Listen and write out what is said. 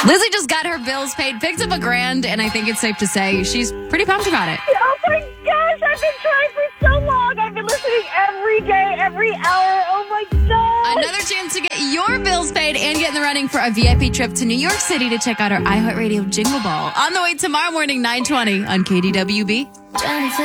Lizzie just got her bills paid, picked up $1,000, and I think it's safe to say she's pretty pumped about it. Oh my gosh, I've been trying for so long. I've been listening every day, every hour. Oh my gosh. Another chance to get your bills paid and get in the running for a VIP trip to New York City to check out our iHeartRadio Jingle Ball. On the way tomorrow morning, 9:20 on KDWB.